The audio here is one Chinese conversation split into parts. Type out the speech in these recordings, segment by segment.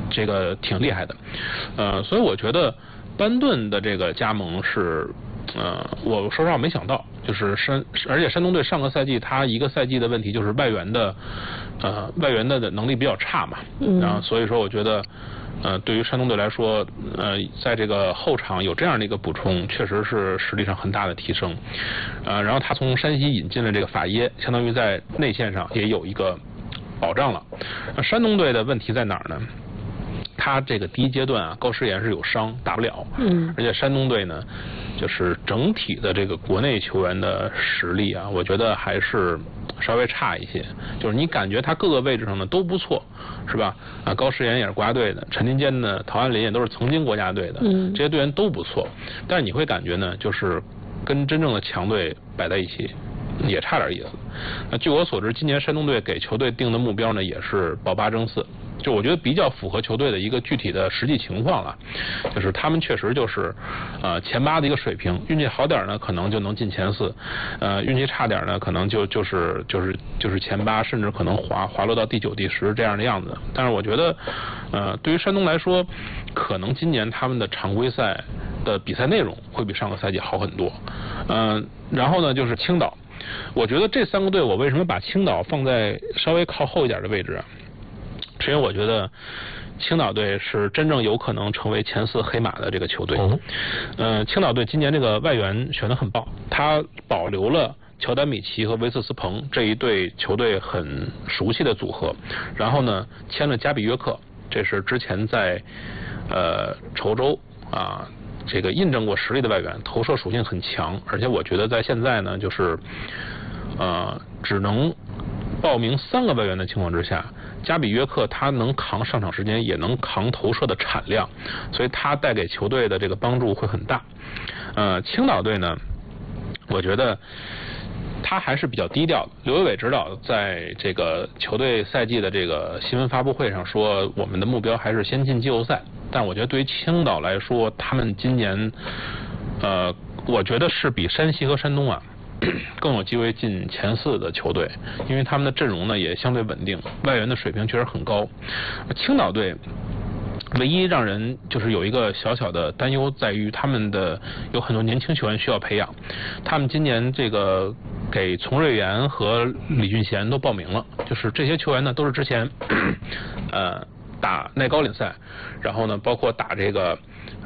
这个挺厉害的，所以我觉得班顿的这个加盟是，我说实话没想到，就是而且山东队上个赛季他一个赛季的问题就是外援的能力比较差嘛，然后所以说我觉得。对于山东队来说，在这个后场有这样的一个补充，确实是实力上很大的提升。然后他从山西引进了这个法耶，相当于在内线上也有一个保障了。山东队的问题在哪儿呢？他这个第一阶段啊，高诗岩是有伤打不了，而且山东队呢，就是整体的这个国内球员的实力啊，我觉得还是稍微差一些。就是你感觉他各个位置上呢都不错，是吧？高诗岩也是国家队的，陈林坚呢、陶安林也都是曾经国家队的，这些队员都不错，但是你会感觉呢，就是跟真正的强队摆在一起。也差点意思。据我所知，今年山东队给球队定的目标呢，也是保8争4，就我觉得比较符合球队的一个具体的实际情况了。就是他们确实就是前8的一个水平，运气好点呢，可能就能进前4；运气差点呢，可能就是前8，甚至可能滑落到第9、第10这样的样子。但是我觉得，对于山东来说，可能今年他们的常规赛的比赛内容会比上个赛季好很多。然后呢，就是青岛。我觉得这3个队，我为什么把青岛放在稍微靠后一点的位置啊？是因为我觉得青岛队是真正有可能成为前4黑马的这个球队。青岛队今年这个外援选得很棒，他保留了乔丹米奇和维斯斯彭这一对球队很熟悉的组合，然后呢签了加比约克，这是之前在稠州啊。这个印证过实力的外援，投射属性很强，而且我觉得在现在呢，就是只能报名3个外援的情况之下，加比约克他能扛上场时间，也能扛投射的产量，所以他带给球队的这个帮助会很大。青岛队呢，我觉得他还是比较低调的。刘伟伟指导在这个球队赛季的这个新闻发布会上说，我们的目标还是先进季后赛。但我觉得对于青岛来说，他们今年我觉得是比山西和山东啊更有机会进前4的球队，因为他们的阵容呢也相对稳定，外援的水平确实很高。青岛队唯一让人就是有一个小小的担忧在于，他们的有很多年轻球员需要培养。他们今年这个给丛瑞元和李俊贤都报名了，就是这些球员呢都是之前打奈高联赛，然后呢包括打这个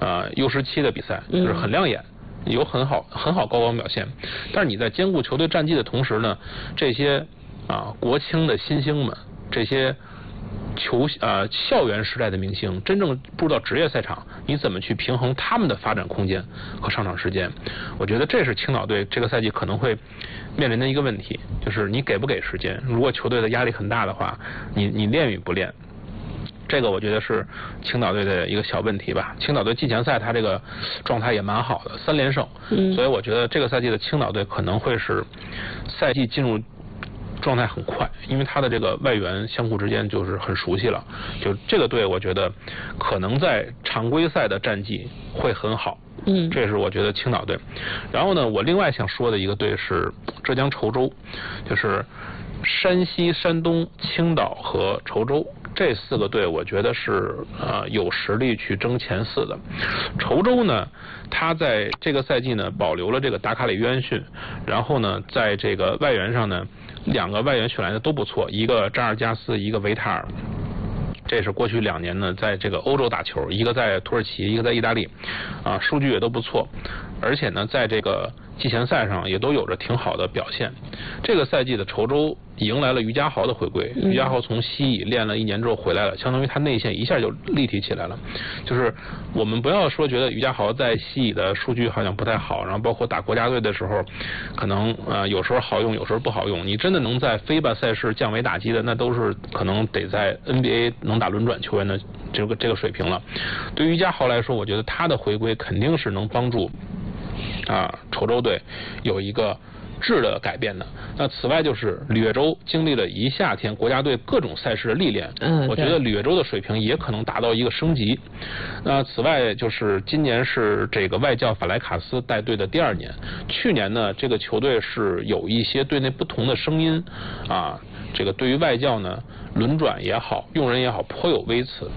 U17的比赛，就是很亮眼，有很好高光表现。但是你在兼顾球队战绩的同时呢，这些国青的新星们，这些校园时代的明星真正步入到职业赛场，你怎么去平衡他们的发展空间和上场时间？我觉得这是青岛队这个赛季可能会面临的一个问题，就是你给不给时间。如果球队的压力很大的话，你练与不练，这个我觉得是青岛队的一个小问题吧。青岛队季前赛他这个状态也蛮好的，3连胜，所以我觉得这个赛季的青岛队可能会是赛季进入状态很快，因为他的这个外援相互之间就是很熟悉了。就这个队我觉得可能在常规赛的战绩会很好，这是我觉得青岛队。然后呢，我另外想说的一个队是浙江稠州，就是山西、山东、青岛和稠州这4个队，我觉得是有实力去争前4的。稠州呢，他在这个赛季呢保留了这个达卡里约翰逊，然后呢在这个外援上呢，2个外援选来的都不错，一个扎尔加斯，一个维塔尔。这是过去2年呢在这个欧洲打球，一个在土耳其，一个在意大利，数据也都不错，而且呢在这个季前赛上也都有着挺好的表现。这个赛季的稠州迎来了于家豪的回归，于家豪从西乙练了1年之后回来了，相当于他内线一下就立体起来了。就是我们不要说觉得于家豪在西乙的数据好像不太好，然后包括打国家队的时候可能有时候好用，有时候不好用，你真的能在FIBA赛事降维打击的，那都是可能得在 NBA 能打轮转球员的这个水平了。对于于家豪来说，我觉得他的回归肯定是能帮助稠州队有一个质的改变的。那此外就是李月洲经历了一夏天国家队各种赛事的历练，我觉得李月洲的水平也可能达到一个升级。那此外就是今年是这个外教法莱卡斯带队的第2年，去年呢这个球队是有一些队内不同的声音这个对于外教呢轮转也好，用人也好颇有微词。